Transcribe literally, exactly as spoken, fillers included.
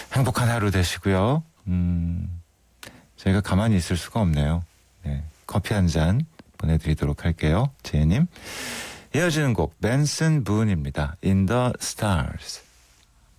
행복한 하루 되시고요. 음, 저희가 가만히 있을 수가 없네요. 네, 커피 한 잔 보내드리도록 할게요. 지혜님. 이어지는 곡 벤슨 부은입니다. In the Stars.